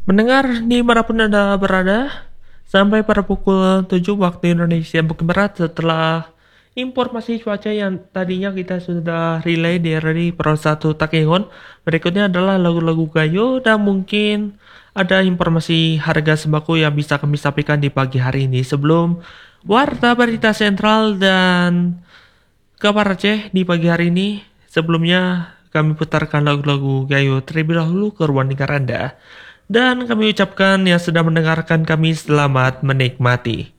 Mendengar dimanapun Anda berada, sampai pada pukul 7 waktu Indonesia Barat setelah informasi cuaca yang tadinya kita sudah relay dari Pro 1 Takengon. Berikutnya adalah lagu-lagu gayo dan mungkin ada informasi harga sembako yang bisa kami sampaikan di pagi hari ini sebelum Warta Berita Sentral dan kabar Aceh di pagi hari ini. Sebelumnya kami putarkan lagu-lagu gayo terlebih dahulu ke ruang dengar Anda. Dan kami ucapkan yang sedang mendengarkan kami selamat menikmati.